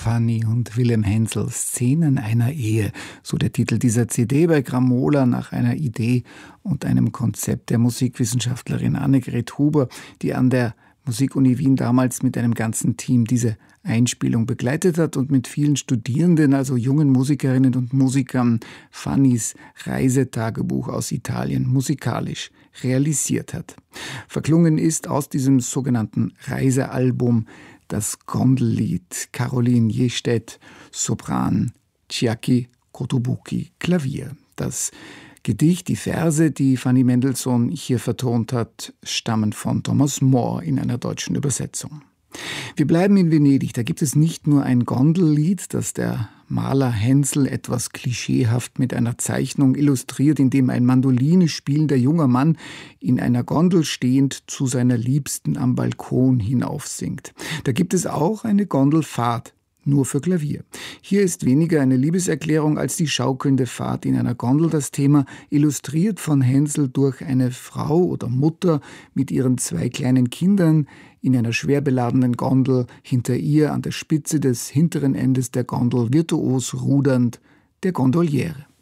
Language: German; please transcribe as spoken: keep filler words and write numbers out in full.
Fanny und Wilhelm Hensel, Szenen einer Ehe, so der Titel dieser C D bei Gramola nach einer Idee und einem Konzept der Musikwissenschaftlerin Annegret Huber, die an der Musikuni Wien damals mit einem ganzen Team diese Einspielung begleitet hat und mit vielen Studierenden, also jungen Musikerinnen und Musikern, Fannys Reisetagebuch aus Italien musikalisch realisiert hat. Verklungen ist aus diesem sogenannten Reisealbum das Gondellied Caroline Jestedt, Sopran, Chiaki Kotobuki, Klavier. Das Gedicht, die Verse, die Fanny Mendelssohn hier vertont hat, stammen von Thomas Mohr in einer deutschen Übersetzung. Wir bleiben in Venedig. Da gibt es nicht nur ein Gondellied, das der Maler Hensel etwas klischeehaft mit einer Zeichnung illustriert, in dem ein Mandoline spielender junger Mann in einer Gondel stehend zu seiner Liebsten am Balkon hinaufsingt. Da gibt es auch eine Gondelfahrt, nur für Klavier. Hier ist weniger eine Liebeserklärung als die schaukelnde Fahrt in einer Gondel das Thema, illustriert von Hensel durch eine Frau oder Mutter mit ihren zwei kleinen Kindern in einer schwer beladenen Gondel, hinter ihr an der Spitze des hinteren Endes der Gondel virtuos rudernd der Gondoliere.